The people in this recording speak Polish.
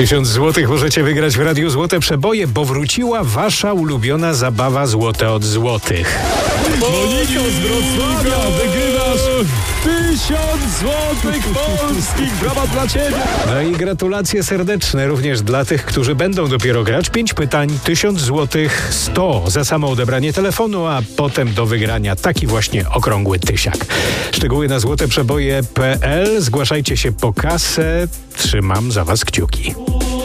1000 złotych możecie wygrać w Radiu Złote Przeboje, bo wróciła wasza ulubiona zabawa Złote od Złotych. Monika z Wrocławia, wygrywasz 1000 złotych polskich. Brawa dla ciebie. No i gratulacje serdeczne również dla tych, którzy będą dopiero grać. 5 pytań, 1000 złotych, 100 za samo odebranie telefonu, a potem do wygrania taki właśnie okrągły tysiak. Szczegóły na złoteprzeboje.pl. Zgłaszajcie się po kasę. Trzymam za was kciuki.